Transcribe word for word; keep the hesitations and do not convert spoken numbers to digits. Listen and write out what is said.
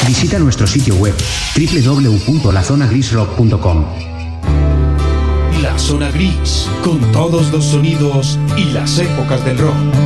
Visita nuestro sitio web doble u doble u doble u punto la zona gris rock punto com. La Zona Gris, con todos los sonidos y las épocas del rock.